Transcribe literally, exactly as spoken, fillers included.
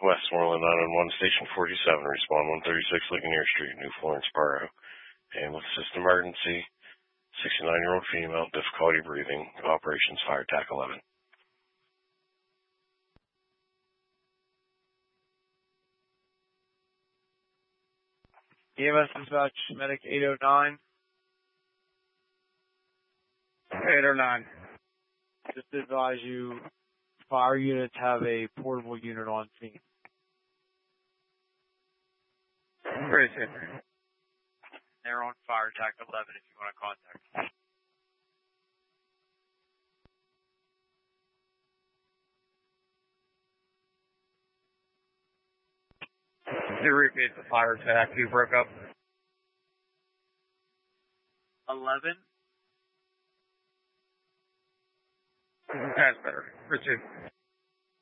Westmoreland nine one one, Station forty-seven, respond one thirty-six Ligonier Street, New Florence, Paro. And with system emergency, sixty-nine-year-old female, difficulty breathing, operations fire tac eleven. E M S dispatch, medic eight oh nine. eight oh nine. Just to advise you, fire units have a portable unit on scene. Appreciate it. They're on fire tac eleven if you want to contact. Can you repeat the fire attack you broke up? eleven? That's better. Appreciate it.